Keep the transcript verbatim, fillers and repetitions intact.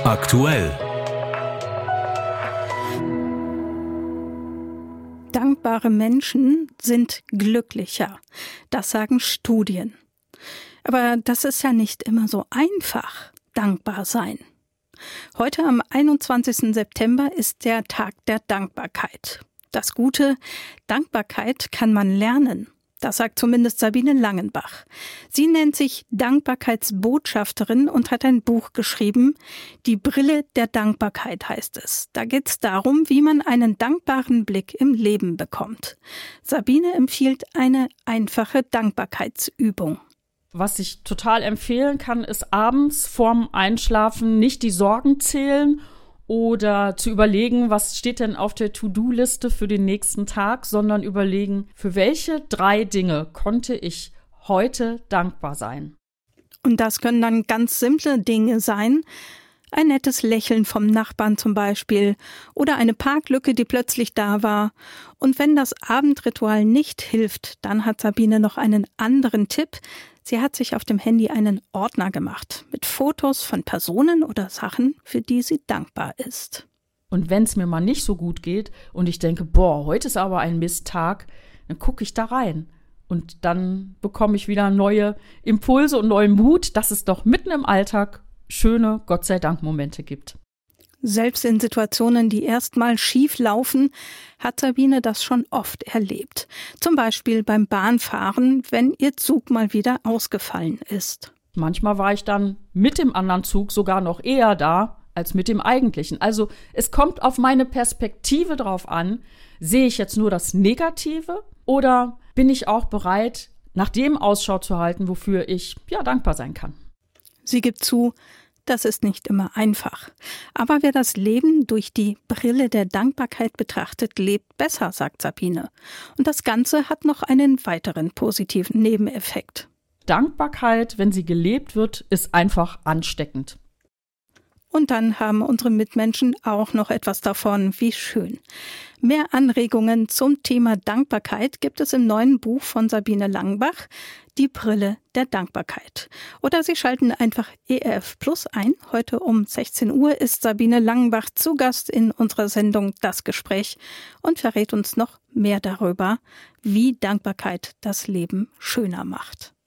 Aktuell. Dankbare Menschen sind glücklicher. Das sagen Studien. Aber das ist ja nicht immer so einfach, dankbar sein. Heute am einundzwanzigsten September ist der Tag der Dankbarkeit. Das Gute, Dankbarkeit kann man lernen. Das sagt zumindest Sabine Langenbach. Sie nennt sich Dankbarkeitsbotschafterin und hat ein Buch geschrieben. Die Brille der Dankbarkeit heißt es. Da geht es darum, wie man einen dankbaren Blick im Leben bekommt. Sabine empfiehlt eine einfache Dankbarkeitsübung. Was ich total empfehlen kann, ist abends vorm Einschlafen nicht die Sorgen zählen oder zu überlegen, was steht denn auf der To-Do-Liste für den nächsten Tag, sondern überlegen, für welche drei Dinge konnte ich heute dankbar sein. Und das können dann ganz simple Dinge sein. Ein nettes Lächeln vom Nachbarn zum Beispiel oder eine Parklücke, die plötzlich da war. Und wenn das Abendritual nicht hilft, dann hat Sabine noch einen anderen Tipp. Sie hat sich auf dem Handy einen Ordner gemacht mit Fotos von Personen oder Sachen, für die sie dankbar ist. Und wenn es mir mal nicht so gut geht und ich denke, boah, heute ist aber ein Misttag, dann gucke ich da rein. Und dann bekomme ich wieder neue Impulse und neuen Mut, dass es doch mitten im Alltag schöne Gott sei Dank Momente gibt. Selbst in Situationen, die erstmal schief laufen, hat Sabine das schon oft erlebt. Zum Beispiel beim Bahnfahren, wenn ihr Zug mal wieder ausgefallen ist. Manchmal war ich dann mit dem anderen Zug sogar noch eher da als mit dem eigentlichen. Also es kommt auf meine Perspektive drauf an, sehe ich jetzt nur das Negative oder bin ich auch bereit, nach dem Ausschau zu halten, wofür ich ja dankbar sein kann. Sie gibt zu, das ist nicht immer einfach. Aber wer das Leben durch die Brille der Dankbarkeit betrachtet, lebt besser, sagt Sabine. Und das Ganze hat noch einen weiteren positiven Nebeneffekt. Dankbarkeit, wenn sie gelebt wird, ist einfach ansteckend. Und dann haben unsere Mitmenschen auch noch etwas davon. Wie schön. Mehr Anregungen zum Thema Dankbarkeit gibt es im neuen Buch von Sabine Langenbach, Die Brille der Dankbarkeit. Oder Sie schalten einfach E R F Plus ein. Heute um sechzehn Uhr ist Sabine Langenbach zu Gast in unserer Sendung Das Gespräch und verrät uns noch mehr darüber, wie Dankbarkeit das Leben schöner macht.